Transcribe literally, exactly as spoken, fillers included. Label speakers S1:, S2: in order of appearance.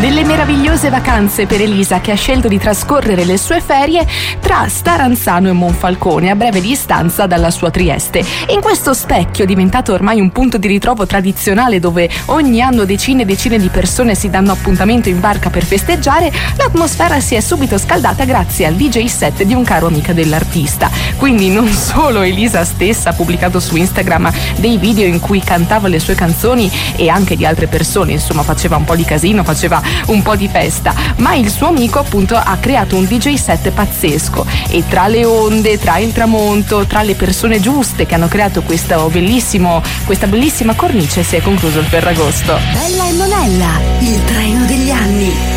S1: Delle meravigliose vacanze per Elisa, che ha scelto di trascorrere le sue ferie tra Staranzano e Monfalcone, a breve distanza dalla sua Trieste. In questo specchio, diventato ormai un punto di ritrovo tradizionale dove ogni anno decine e decine di persone si danno appuntamento in barca per festeggiare, l'atmosfera si è subito scaldata grazie al D J set di un caro amico dell'artista. Quindi non solo Elisa stessa ha pubblicato su Instagram dei video in cui cantava le sue canzoni e anche di altre persone, insomma faceva un po' di casino, faceva un po' di festa, ma il suo amico appunto ha creato un D J set pazzesco e tra le onde, tra il tramonto, tra le persone giuste che hanno creato questo bellissimo, questa bellissima cornice si è concluso il Ferragosto.
S2: Bella e Monella, il traino